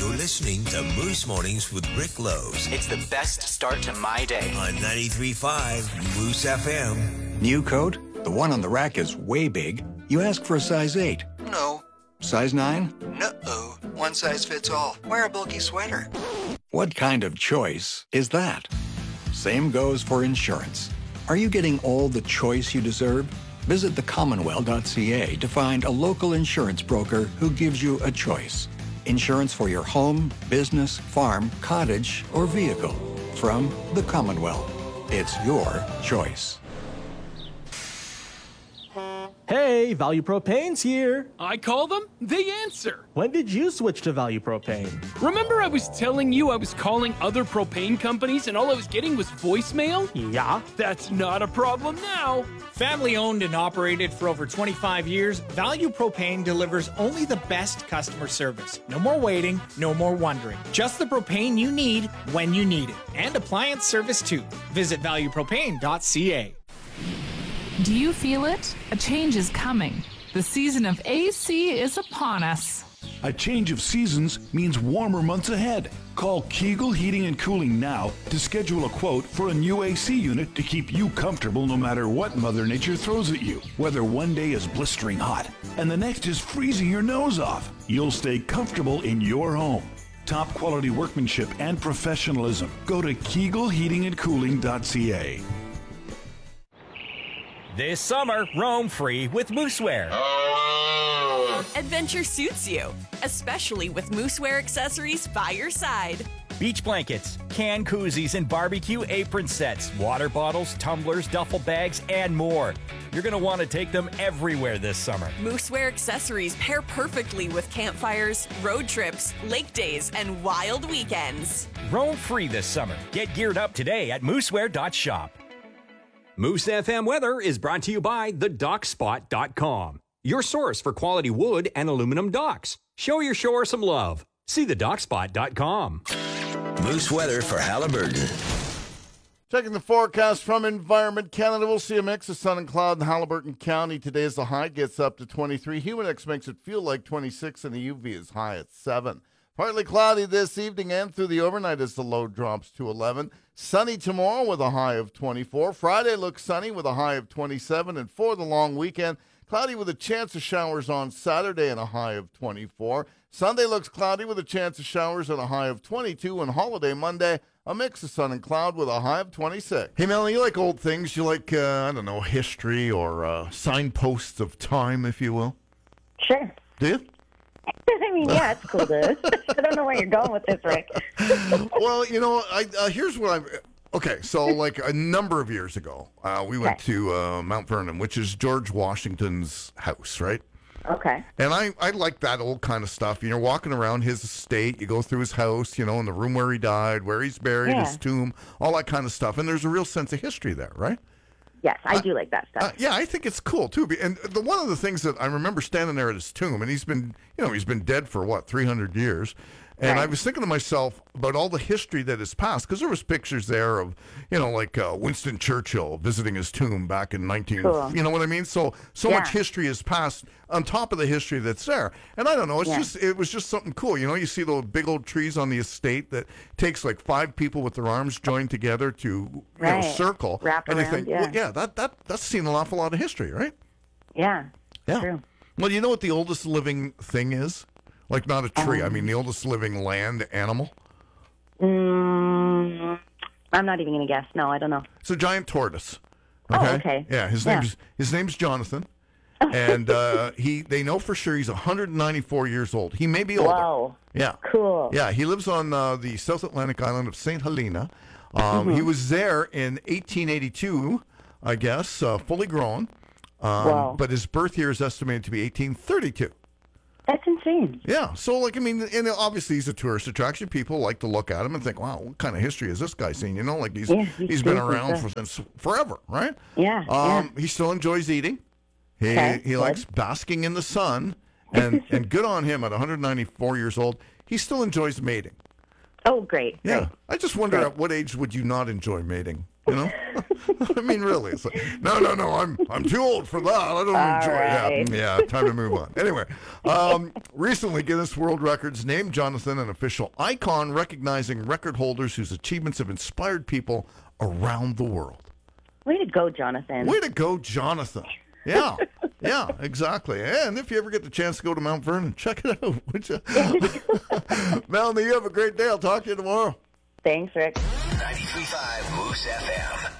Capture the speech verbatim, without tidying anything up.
You're listening to Moose Mornings with Rick Lowe's It's the best start to my day. on ninety-three point five Moose F M. New coat? The one on the rack is way big. You ask for a size eight. No. Size nine? No. One size fits all. Wear a bulky sweater. What kind of choice is that? Same goes for insurance. Are you getting all the choice you deserve? Visit the commonwealth dot c a to find a local insurance broker who gives you a choice. Insurance for your home, business, farm, cottage, or vehicle. From the Commonwealth. It's your choice. Hey, Value Propane's here. I call them, they answer. When did you switch to Value Propane? Remember I was telling you I was calling other propane companies and all I was getting was voicemail? Yeah. That's not a problem now. Family owned and operated for over twenty-five years, Value Propane delivers only the best customer service. No more waiting, no more wondering. Just the propane you need when you need it. And appliance service too. Visit value propane dot c a. Do you feel it? A change is coming. The season of A C is upon us. A change of seasons means warmer months ahead. Call Kegel Heating and Cooling now to schedule a quote for a new A C unit to keep you comfortable no matter what Mother Nature throws at you. Whether one day is blistering hot and the next is freezing your nose off, you'll stay comfortable in your home. Top quality workmanship and professionalism. Go to Kegel Heating and Cooling dot c a. This summer, roam free with Moosewear. Adventure suits you, especially with Moosewear accessories by your side. Beach blankets, can koozies, and barbecue apron sets, water bottles, tumblers, duffel bags, and more. You're going to want to take them everywhere this summer. Moosewear accessories pair perfectly with campfires, road trips, lake days, and wild weekends. Roam free this summer. Get geared up today at moosewear dot shop. Moose F M weather is brought to you by the dock spot dot com, your source for quality wood and aluminum docks. Show your shore some love. See the dock spot dot com. Moose weather for Halliburton. Checking the forecast from Environment Canada, we'll see a mix of sun and cloud in Halliburton County. Today's the high gets up to twenty-three. Humidex makes it feel like twenty-six, and the U V is high at seven. Partly cloudy this evening and through the overnight as the low drops to eleven. Sunny tomorrow with a high of twenty-four. Friday looks sunny with a high of twenty-seven. And for the long weekend, cloudy with a chance of showers on Saturday and a high of twenty-four. Sunday looks cloudy with a chance of showers and a high of twenty-two. And holiday Monday, a mix of sun and cloud with a high of twenty-six. Hey, Melanie, you like old things? You like, uh, I don't know, history or uh, signposts of time, if you will? Sure. Do you? I mean, yeah, it's cool to. I don't know where you're going with this, Rick. Well, you know, I uh, here's what I'm. Okay, so like a number of years ago, uh, we went Okay. to uh, Mount Vernon, which is George Washington's house, right? Okay. And I, I like that old kind of stuff. You know, walking around his estate, you go through his house, you know, in the room where he died, where he's buried, Yeah. his tomb, all that kind of stuff. And there's a real sense of history there, right? Yes, I do like that stuff. Uh, yeah, I think it's cool too. Be- And the one of the things that I remember standing there at his tomb, and he's been, you know, he's been dead for what, three hundred years. And Right. I was thinking to myself about all the history that has passed, because there was pictures there of, you know, like uh, Winston Churchill visiting his tomb back in nineteen. Cool. You know what I mean? So so Yeah. much history has passed on top of the history that's there. And I don't know, it's Yeah. just it was just something cool. You know, you see those big old trees on the estate that takes like five people with their arms joined together to you Right. know circle. Wrap and I around, think, yeah. well, yeah, that that that's seen an awful lot of history, right? Yeah. Yeah. True. Well, you know what the oldest living thing is? Like not a tree. I Um, mean, the oldest living land animal. Mm, I'm not even going to guess. No, I don't know. It's a giant tortoise. Oh, okay. Yeah, his Yeah. name's his name's Jonathan, and uh, he they know for sure he's one hundred ninety-four years old. He may be older. Whoa. Yeah. Cool. Yeah, he lives on uh, the South Atlantic island of Saint Helena. Um, Mhm. He was there in eighteen eighty-two, I guess, uh, fully grown. Um, Wow. But his birth year is estimated to be eighteen thirty-two. That's insane. Yeah, so like I mean, and obviously he's a tourist attraction. People like to look at him and think, "Wow, what kind of history has this guy seen?" You know, like he's Yeah, he's he's been seriously around so. for since forever, right? Yeah. Um, He still enjoys eating. He Okay, he good. likes basking in the sun, and and good on him at one hundred ninety-four years old. He still enjoys mating. yeah. Oh, great. Yeah, Great. I just wonder Great. at what age would you not enjoy mating? You know, I mean, really, it's like, no, no, no, I'm I'm too old for that. I don't All enjoy right. it. Yeah, yeah, time to move on. Anyway, um, recently Guinness World Records named Jonathan an official icon, recognizing record holders whose achievements have inspired people around the world. Way to go, Jonathan. Way to go, Jonathan. Yeah, yeah, exactly. And if you ever get the chance to go to Mount Vernon, check it out, would you? Melanie, you have a great day. I'll talk to you tomorrow. Thanks, Rick. ninety-three point five Moose F M.